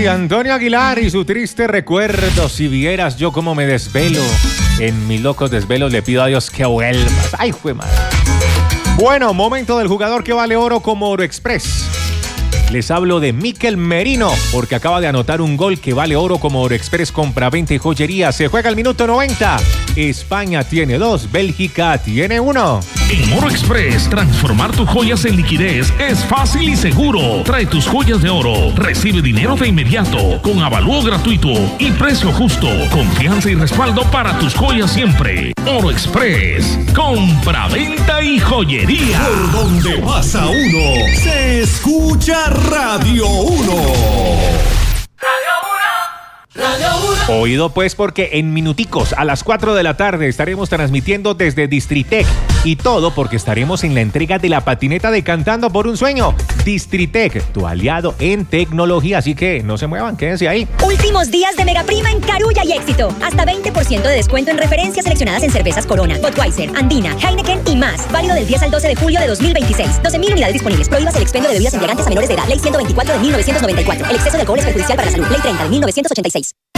Antonio Aguilar y su triste recuerdo. Si vieras yo cómo me desvelo. En mis locos desvelos le pido a Dios que vuelvas. Ay, fue madre. Bueno, momento del jugador que vale oro como Oro Express. Les hablo de Mikel Merino, porque acaba de anotar un gol que vale oro como Oro Express Compra-Venta y Joyería. Se juega el minuto 90. España tiene 2, Bélgica tiene 1. En Oro Express, transformar tus joyas en liquidez es fácil y seguro. Trae tus joyas de oro, recibe dinero de inmediato, con avalúo gratuito y precio justo. Confianza y respaldo para tus joyas siempre. Oro Express, compra-venta y joyería. Por donde pasa uno, se escucha Radio 1. Radio 1. Oído pues, porque en minuticos a las 4 de la tarde estaremos transmitiendo desde Distritec. Y todo porque estaremos en la entrega de la patineta de Cantando por un Sueño. Distritec, tu aliado en tecnología. Así que no se muevan, quédense ahí. Últimos días de Mega Prima en Carulla y Éxito. Hasta 20% de descuento en referencias seleccionadas en cervezas Corona, Budweiser, Andina, Heineken y más. Válido del 10 al 12 de julio de 2026. 12.000 unidades disponibles. Prohíbas el expendio de bebidas embriagantes a menores de edad. Ley 124 de 1994. El exceso de alcohol es perjudicial para la salud. Ley 30 de 1986.